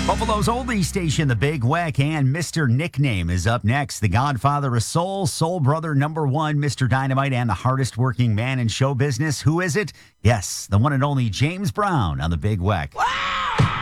Buffalo's oldie station, The Big Weck, and Mr. Nickname is up next. The Godfather of Soul, Soul Brother #1, Mr. Dynamite, and the hardest working man in show business. Who is it? Yes, the one and only James Brown on The Big Weck. Wow!